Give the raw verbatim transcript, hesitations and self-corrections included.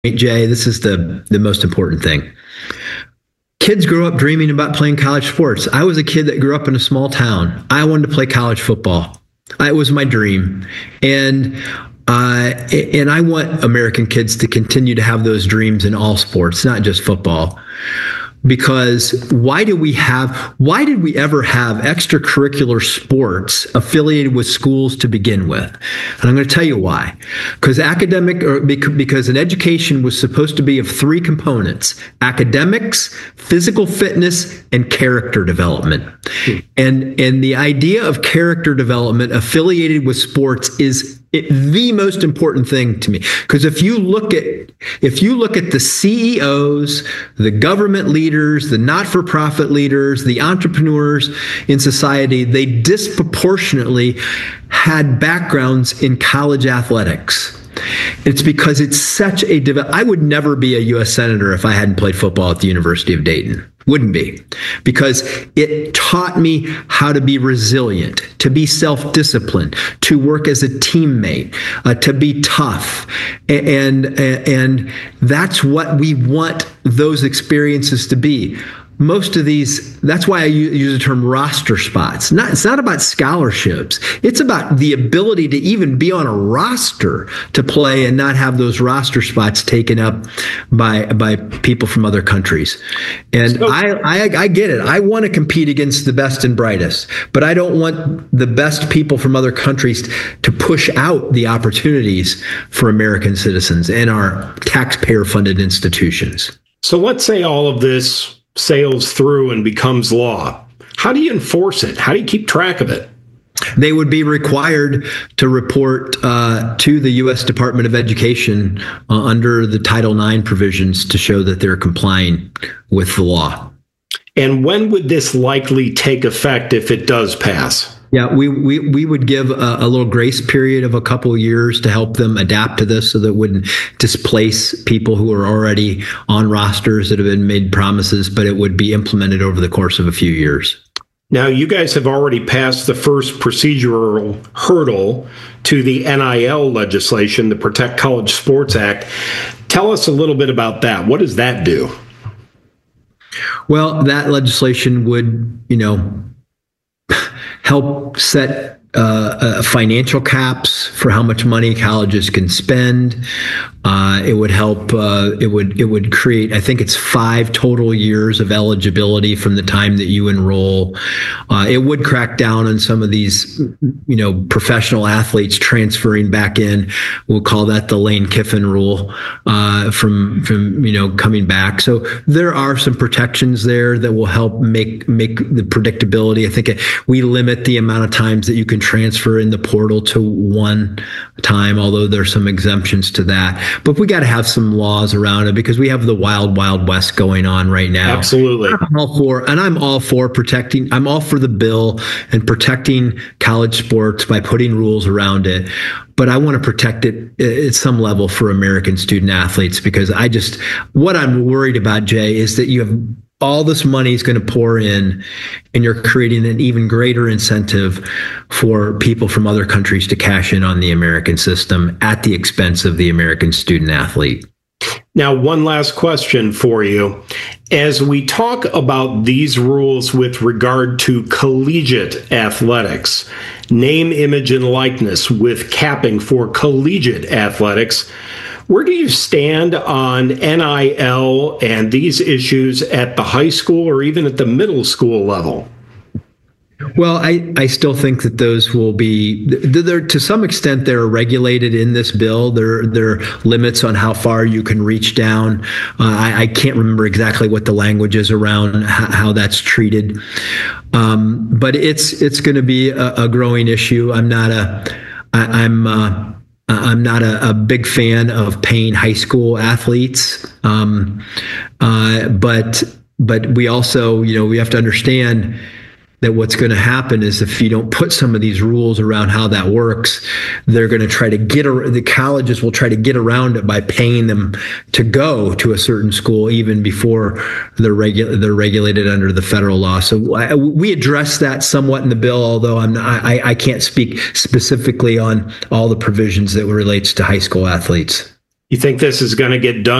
Jay, this is the, the most important thing. Kids grow up dreaming about playing college sports. I was a kid that grew up in a small town. I wanted to play college football. It was my dream. And uh, and I want American kids to continue to have those dreams in all sports, not just football. Because why do we have, why did we ever have extracurricular sports affiliated with schools to begin with? And I'm going to tell you why. Because academic, or because an education was supposed to be of three components: academics, physical fitness, and character development. Hmm. And, and the idea of character development affiliated with sports is It, the most important thing to me, because if you look at if you look at the C E Os, the government leaders, the not-for-profit leaders, the entrepreneurs in society, they disproportionately had backgrounds in college athletics. It's because it's such a div- I would never be a U S senator if I hadn't played football at the University of Dayton. Wouldn't be, because it taught me how to be resilient, to be self-disciplined, to work as a teammate, uh, to be tough. And, and, and that's what we want those experiences to be. Most of these, that's why I use the term roster spots. Not, it's not about scholarships. It's about the ability to even be on a roster to play and not have those roster spots taken up by by people from other countries. And so, I, I I get it. I want to compete against the best and brightest, but I don't want the best people from other countries to push out the opportunities for American citizens and our taxpayer-funded institutions. So let's say all of this sails through and becomes law. How do you enforce it? How do you keep track of it? They would be required to report uh, to the U S Department of Education uh, under the Title nine provisions to show that they're complying with the law. And when would this likely take effect if it does pass? Yeah, we, we, we would give a, a little grace period of a couple of years to help them adapt to this so that it wouldn't displace people who are already on rosters that have been made promises, but it would be implemented over the course of a few years. Now, you guys have already passed the first procedural hurdle to the N I L legislation, the Protect College Sports Act. Tell us a little bit about that. What does that do? Well, that legislation would, you know, help set uh, uh, financial caps for how much money colleges can spend. Uh, it would help. Uh, it would. It would create. I think it's five total years of eligibility from the time that you enroll. Uh, it would crack down on some of these, you know, professional athletes transferring back in. We'll call that the Lane Kiffin rule uh, from from you know coming back. So there are some protections there that will help make make the predictability. I think it, we limit the amount of times that you can transfer in the portal to one time, although there's some exemptions to that. But we got to have some laws around it because we have the wild, wild west going on right now. Absolutely. I'm all for, and I'm all for protecting, I'm all for the bill and protecting college sports by putting rules around it. But I want to protect it at some level for American student athletes, because I just, what I'm worried about, Jay, is that you have all this money is going to pour in, and you're creating an even greater incentive for people from other countries to cash in on the American system at the expense of the American student athlete. Now, one last question for you. As we talk about these rules with regard to collegiate athletics, name, image, and likeness with capping for collegiate athletics, where do you stand on N I L and these issues at the high school or even at the middle school level? Well, I, I still think that those will be, they're, to some extent, they're regulated in this bill. There, there are limits on how far you can reach down. Uh, I, I can't remember exactly what the language is around how, how that's treated. Um, but it's it's going to be a, a growing issue. I'm not a, I, I'm uh, I'm not a, a big fan of paying high school athletes. Um, uh, but but we also, you know, we have to understand that what's going to happen is if you don't put some of these rules around how that works, they're going to try to get, the colleges will try to get around it by paying them to go to a certain school even before they're, regu- they're regulated under the federal law. So I, we address that somewhat in the bill, although I'm not, I, I can't speak specifically on all the provisions that relates to high school athletes. You think this is going to get done